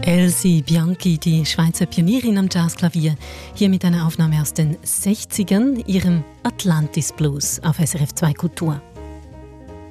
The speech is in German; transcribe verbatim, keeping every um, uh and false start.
Elsie Bianchi, die Schweizer Pionierin am Jazzklavier, hier mit einer Aufnahme aus den sechzigern, ihrem Atlantis Blues auf S R F zwei Kultur.